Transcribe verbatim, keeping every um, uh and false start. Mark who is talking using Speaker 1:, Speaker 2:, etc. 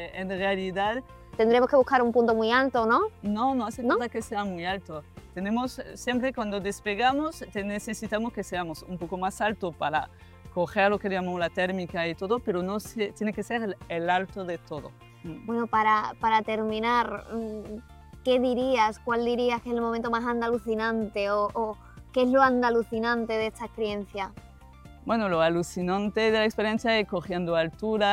Speaker 1: eh, en realidad
Speaker 2: Tendremos que buscar un punto muy alto, ¿no?
Speaker 1: no, no hace
Speaker 2: ¿No?
Speaker 1: falta que sea muy alto. Tenemos, siempre cuando despegamos, te- necesitamos que seamos un poco más alto para coger lo que llamamos la térmica y todo, pero no se- tiene que ser el, el alto de todo. Mm.
Speaker 2: Bueno, para, para terminar, mm, ¿qué dirías? ¿Cuál dirías que es el momento más andalucinante o, o qué es lo andalucinante de esta experiencia?
Speaker 1: Bueno, lo alucinante de la experiencia es cogiendo altura,